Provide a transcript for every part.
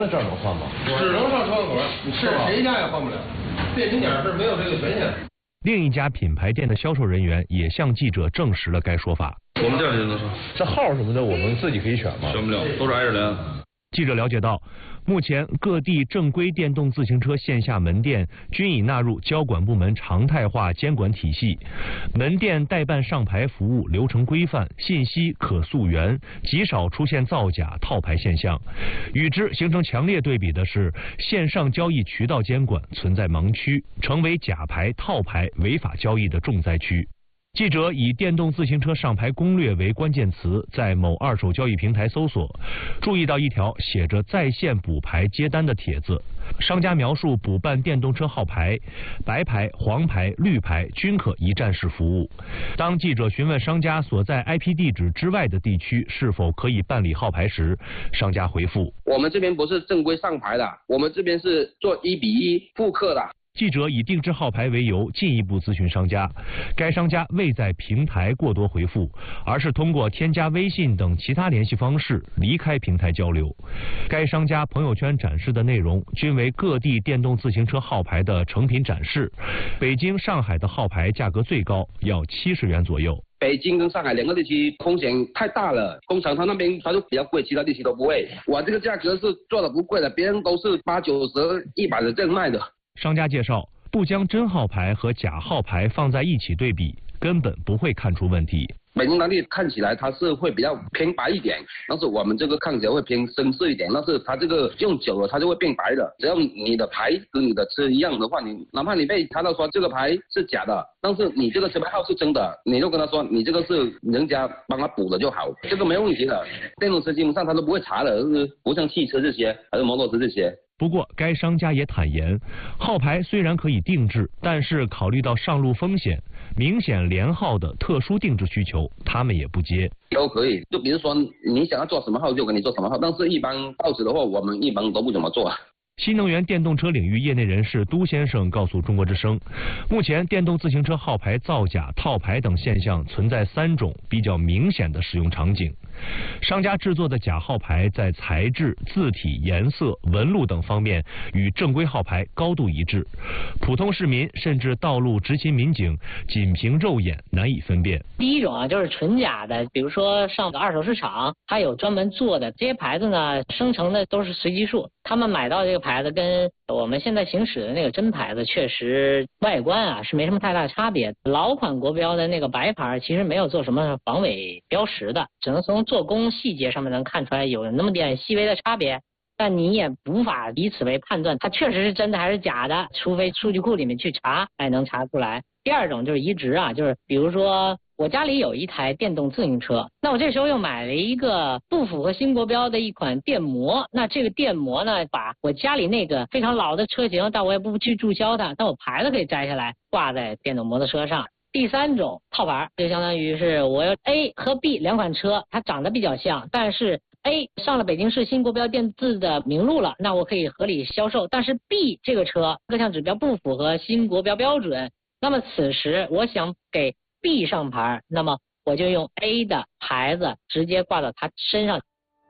那这儿能换吗？ 只能上窗口，是谁家也换不了。变形点是没有这个权限。 另一家品牌店的销售人员也向记者证实了该说法。 我们店里能上， 这号什么的我们自己可以选吗？ 选不了，都是挨着连。 记者了解到，目前各地正规电动自行车线下门店均已纳入交管部门常态化监管体系，门店代办上牌服务流程规范，信息可溯源，极少出现造假套牌现象。与之形成强烈对比的是，线上交易渠道监管存在盲区，成为假牌套牌违法交易的重灾区。记者以电动自行车上牌攻略为关键词，在某二手交易平台搜索，注意到一条写着在线补牌接单的帖子。商家描述补办电动车号牌，白牌、黄牌、绿牌均可一站式服务。当记者询问商家所在 IP 地址之外的地区是否可以办理号牌时，商家回复： 我们这边不是正规上牌的，我们这边是做1:1复刻的。 记者以定制号牌为由进一步咨询商家，该商家未在平台过多回复，而是通过添加微信等其他联系方式离开平台交流。该商家朋友圈展示的内容均为各地电动自行车号牌的成品展示，北京、上海的号牌价格最高要70元左右。 北京跟上海两个地区风险太大了，工厂它那边它就比较贵，其他地区都不会。我这个价格是做的不贵的，别人都是80、90、100的这样卖的。 商家介绍，不将真号牌和假号牌放在一起对比，根本不会看出问题。 北京当地看起来它是会比较偏白一点，但是我们这个看起来会偏深色一点，但是它这个用久了它就会变白的。只要你的牌跟你的车一样的话，你哪怕你被查到说这个牌是假的，但是你这个车牌号是真的，你就跟他说你这个是人家帮他补的就好，这个没问题的。电动车基本上他都不会查的，不像汽车这些还是摩托车这些。 不过，该商家也坦言，号牌虽然可以定制，但是考虑到上路风险，明显连号的特殊定制需求，他们也不接。 都可以，就比如说你想要做什么号就给你做什么号，但是一般到时的话，我们一般都不怎么做。 新能源电动车领域业内人士都先生告诉中国之声，目前电动自行车号牌造假、套牌等现象存在3种比较明显的使用场景。商家制作的假号牌在材质、字体、颜色、纹路等方面与正规号牌高度一致，普通市民甚至道路执勤民警仅凭肉眼难以分辨。 第一种啊，就是纯假的，比如说上二手市场，它有专门做的这些牌子呢，生成的都是随机数，他们买到这个牌子跟我们现在行驶的那个真牌子确实外观啊是没什么太大差别。老款国标的那个白牌其实没有做什么防伪标识的，只能从做工细节上面能看出来有那么点细微的差别，但你也无法以此为判断它确实是真的还是假的，除非数据库里面去查才能查出来。第二种就是移植啊，就是比如说我家里有一台电动自行车，那我这时候又买了一个不符合新国标的一款电摩，那这个电摩呢，把我家里那个非常老的车型，但我也不去注销它，但我牌子可以摘下来挂在电动摩托车上。第3种套牌，就相当于是我 A 和 B 2款车，它长得比较像，但是 A 上了北京市新国标电字的名录了，那我可以合理销售，但是 B 这个车各项指标不符合新国标标准，那么此时我想给 B 上牌，那么我就用 A 的牌子直接挂到他身上。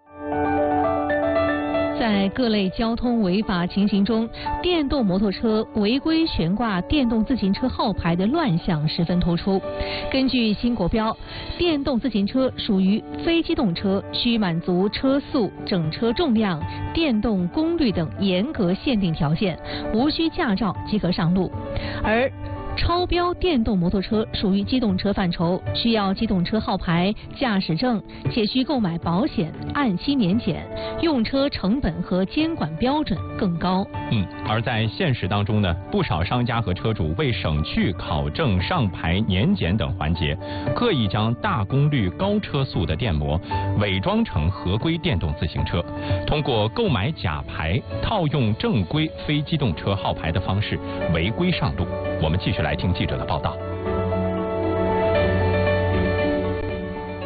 在各类交通违法情形中，电动摩托车违规悬挂电动自行车号牌的乱象十分突出。根据新国标，电动自行车属于非机动车，需满足车速、整车重量、电动功率等严格限定条件，无需驾照即可上路。而超标电动摩托车属于机动车范畴，需要机动车号牌、驾驶证，且需购买保险，按期年检，用车成本和监管标准更高。 而在现实当中呢，不少商家和车主为省去考证、上牌、年检等环节，刻意将大功率、高车速的电摩伪装成合规电动自行车，通过购买假牌、套用正规非机动车号牌的方式违规上路。我们继续来听记者的报道。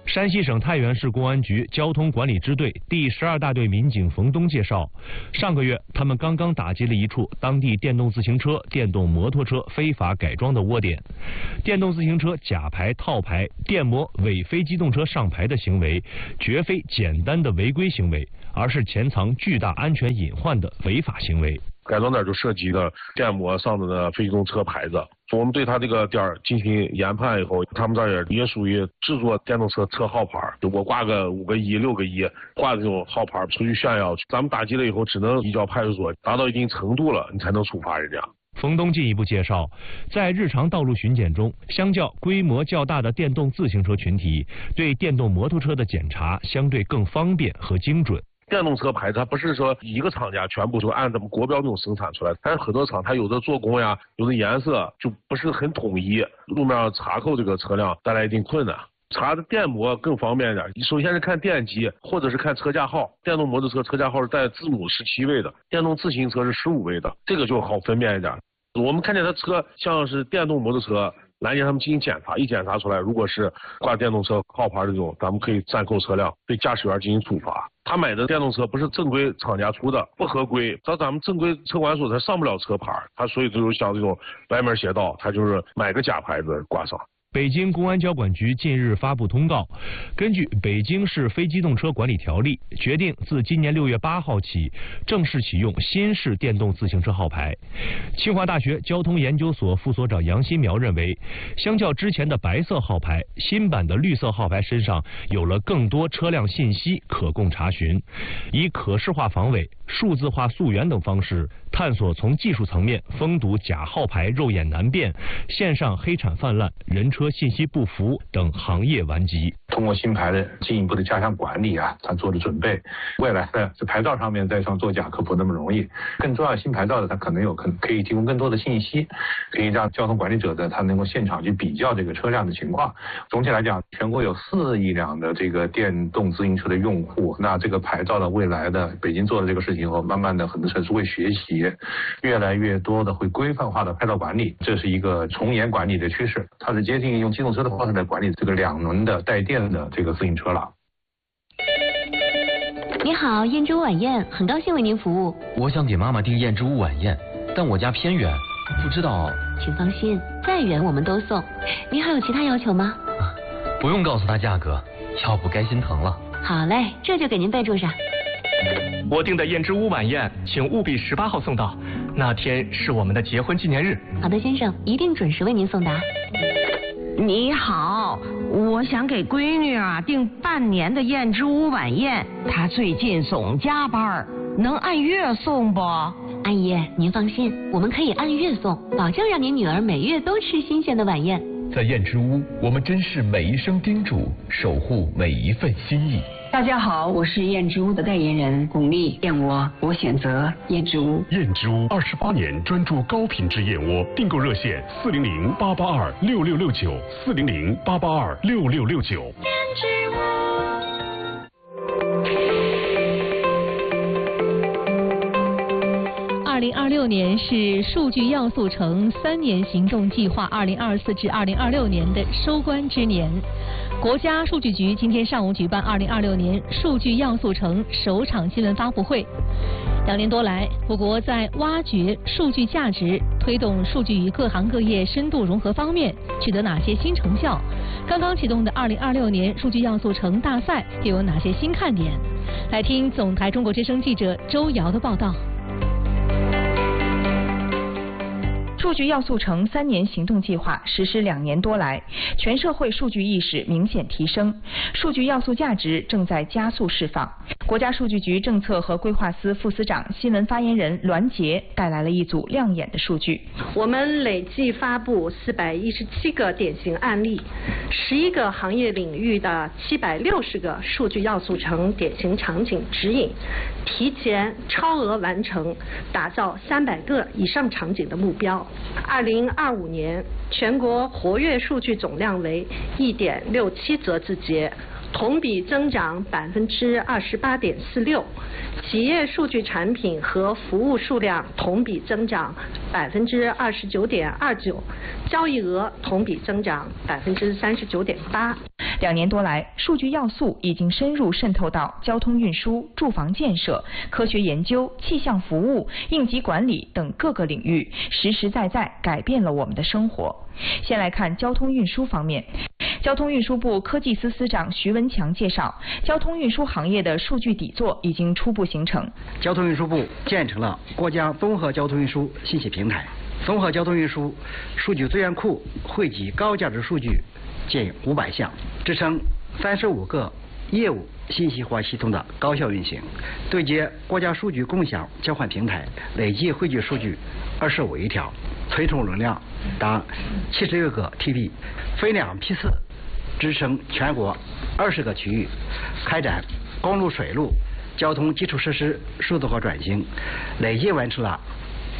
山西省太原市公安局交通管理支队第12大队民警冯东介绍，上个月他们刚刚打击了一处当地电动自行车、电动摩托车非法改装的窝点。电动自行车假牌、套牌、电摩伪非机动车上牌的行为，绝非简单的违规行为，而是潜藏巨大安全隐患的违法行为。 改装点就涉及了电摩上的非机动车牌子，我们对他这个点进行研判以后，他们这儿也属于制作电动车车号牌，我挂个5个1、6个1，挂这种号牌出去炫耀，咱们打击了以后，只能移交派出所，达到一定程度了，你才能处罚人家。 冯东进一步介绍，在日常道路巡检中，相较规模较大的电动自行车群体，对电动摩托车的检查相对更方便和精准。 电动车牌它不是说一个厂家全部就按咱们国标那种生产出来，但是很多厂它有的做工呀，有的颜色就不是很统一，路面上查扣这个车辆带来一定困难。查的电摩更方便一点，首先是看电机或者是看车架号，电动摩托车车架号是带字母17位的，电动自行车是15位的，这个就好分辨一点。我们看见他车像是电动摩托车，拦截他们进行检查，一检查出来，如果是挂电动车号牌这种，咱们可以暂扣车辆，对驾驶员进行处罚。他买的电动车不是正规厂家出的，不合规，到咱们正规车管所他上不了车牌，他所以就是像这种歪门邪道，他就是买个假牌子挂上。 北京公安交管局近日发布通告，根据《北京市非机动车管理条例》，决定自今年6月8号起正式启用新式电动自行车号牌。清华大学交通研究所副所长杨新苗认为，相较之前的白色号牌，新版的绿色号牌身上有了更多车辆信息可供查询，以可视化防伪、数字化溯源等方式，探索从技术层面封堵假号牌肉眼难辨、线上黑产泛滥、人车信息不符等行业顽疾。 通过新牌的进一步的加强管理啊，它做的准备，未来在牌照上面再上作假可不那么容易。更重要，新牌照的它可以提供更多的信息，可以让交通管理者的他能够现场去比较这个车辆的情况。总体来讲，全国有4亿辆的这个电动自行车的用户，那这个牌照的未来的北京做的这个事情后，慢慢的很多城市会学习，越来越多的会规范化的牌照管理，这是一个从严管理的趋势。它是接近用机动车的方式来管理这个2轮的带电的这个自行车了。 你好，燕之屋晚宴，很高兴为您服务。 我想给妈妈订燕之屋晚宴，但我家偏远，不知道。 请放心，再远我们都送。您还有其他要求吗？ 不用告诉她价格，要不该心疼了。 好嘞，这就给您备注上。 我订的燕之屋晚宴，请务必18号送到，那天是我们的结婚纪念日。 好的，先生，一定准时为您送达。 你好，我想给闺女订半年的燕之屋晚宴，她最近总加班，能按月送不？ 阿姨，您放心，我们可以按月送，保证让您女儿每月都吃新鲜的晚宴。 在燕之屋，我们珍视每一声叮嘱，守护每一份心意。 大家好，我是燕之屋的代言人巩俐，燕窝我选择燕之屋。 燕之屋28年专注高品质燕窝，订购热线400-882-6669，400-882-6669。燕之屋。 2026年是数据要素城3年行动计划2024至2026年的收官之年。国家数据局今天上午举办2026年数据要素城首场新闻发布会。2年多来，我国在挖掘数据价值、推动数据与各行各业深度融合方面取得哪些新成效？刚刚启动的2026年数据要素城大赛又有哪些新看点？来听总台中国之声记者周瑶的报道。 数据要素城3年行动计划实施2年多来，全社会数据意识明显提升，数据要素价值正在加速释放。国家数据局政策和规划司副司长、新闻发言人栾杰带来了一组亮眼的数据。 我们累计发布417个典型案例，11个行业领域的760个数据要素城典型场景指引，提前超额完成打造300个以上场景的目标。2025年全国活跃数据总量为1.67则字节，同比增长28.46%，企业数据产品和服务数量同比增长29.29%，交易额同比增长39.8%。 2年多来，数据要素已经深入渗透到交通运输、住房建设、科学研究、气象服务、应急管理等各个领域，实实在在改变了我们的生活。先来看交通运输方面。交通运输部科技司司长徐文强介绍，交通运输行业的数据底座已经初步形成。 交通运输部建成了国家综合交通运输信息平台，综合交通运输数据资源库汇集高价值数据近500项，支撑35个业务信息化系统的高效运行。对接国家数据共享交换平台，累计汇聚数据25亿条，存储容量达76个 TB， 分2批次支撑全国20个区域开展公路、水路交通基础设施数字化转型，累计完成了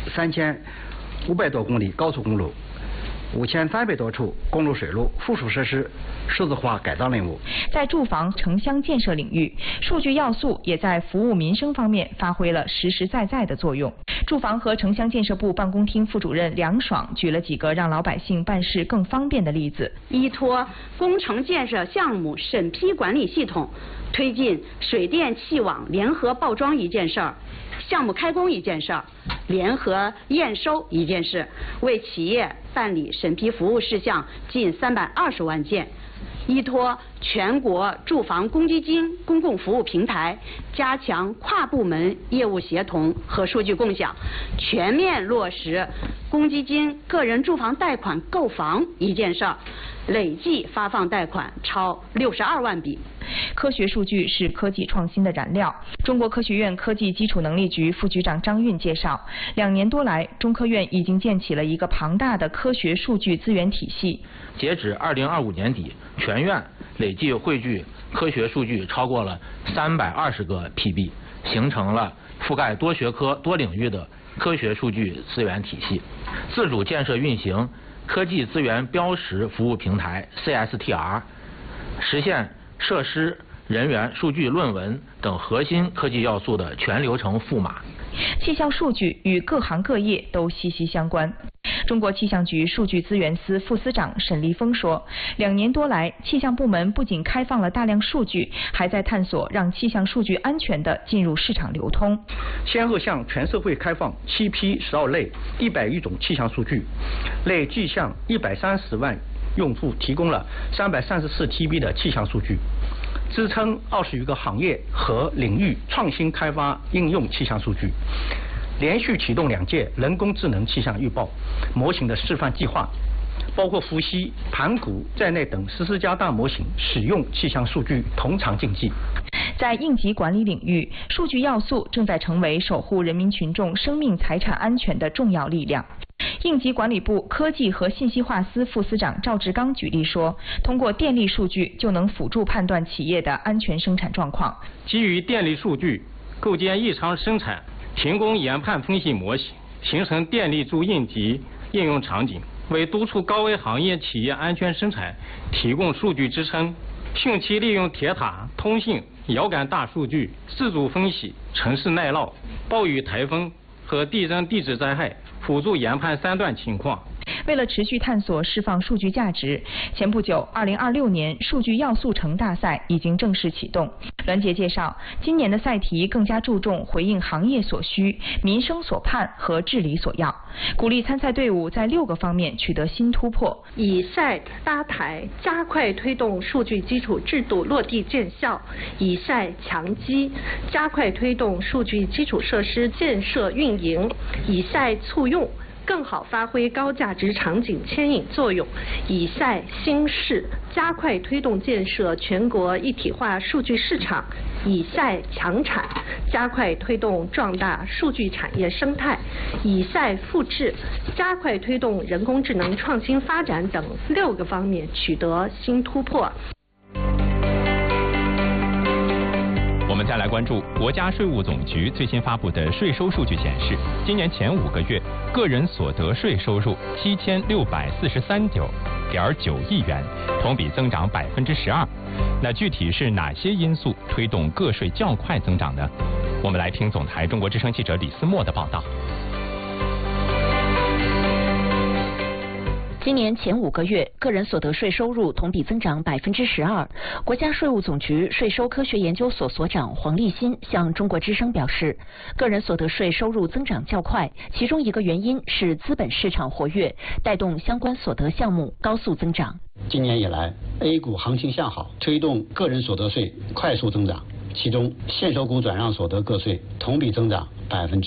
3500多公里高速公路、5300多处公路水路附属设施数字化改造任务。 在住房城乡建设领域，数据要素也在服务民生方面发挥了实实在在的作用。住房和城乡建设部办公厅副主任梁爽举了几个让老百姓办事更方便的例子。 依托工程建设项目审批管理系统，推进水电气网联合报装一件事儿，项目开工一件事儿，联合验收一件事，为企业办理审批服务事项近320万件。依托全国住房公积金公共服务平台，加强跨部门业务协同和数据共享，全面落实公积金个人住房贷款购房一件事儿，累计发放贷款超62万笔。 科学数据是科技创新的燃料。中国科学院科技基础能力局副局长张运介绍，2年多来，中科院已经建起了一个庞大的科学数据资源体系。 截止2025年底，全院累计汇聚科学数据超过了320个 PB， 形成了覆盖多学科多领域的科学数据资源体系，自主建设运行科技资源标识服务平台 CSTR， 实现设施、人员、数据、论文等核心科技要素的全流程赋码。 气象数据与各行各业都息息相关。中国气象局数据资源司副司长沈立峰说，2年多来，气象部门不仅开放了大量数据，还在探索让气象数据安全地进入市场流通。 先后向全社会开放7批12类101种气象数据，累计向130万用户提供了334 TB 的气象数据，支撑20余个行业和领域创新开发应用气象数据。连续启动2届人工智能气象预报模型的示范计划，包括伏羲、盘古在内等14家大模型使用气象数据同场竞技。 在应急管理领域，数据要素正在成为守护人民群众生命财产安全的重要力量。应急管理部科技和信息化司副司长赵志刚举例说，通过电力数据就能辅助判断企业的安全生产状况。 基于电力数据，构建异常生产停工研判分析模型，形成电力助应急应用场景，为督促高危行业企业安全生产提供数据支撑。汛期利用铁塔、通信、遥感大数据自主分析城市耐涝、暴雨、台风和地震地质灾害，辅助研判3段情况。 为了持续探索释放数据价值，前不久2026年数据要素城大赛已经正式启动。栾杰介绍，今年的赛题更加注重回应行业所需、民生所盼和治理所要，鼓励参赛队伍在6个方面取得新突破。 以赛搭台，加快推动数据基础制度落地见效；以赛强基，加快推动数据基础设施建设运营；以赛促用，更好发挥高价值场景牵引作用；以赛新市，加快推动建设全国一体化数据市场；以赛强产，加快推动壮大数据产业生态；以赛复制，加快推动人工智能创新发展等6个方面取得新突破。 我们再来关注国家税务总局最新发布的税收数据显示，今年前5个月，个人所得税收入7643.9亿元，同比增长12%。那具体是哪些因素推动个税较快增长呢？我们来听总台中国之声记者李思墨的报道。 今年前5个月，个人所得税收入同比增长12%。国家税务总局税收科学研究所所长黄立新向中国之声表示，个人所得税收入增长较快，其中一个原因是资本市场活跃，带动相关所得项目高速增长。 今年以来 ，A 股行情向好，推动个人所得税快速增长，其中现收股转让所得个税同比增长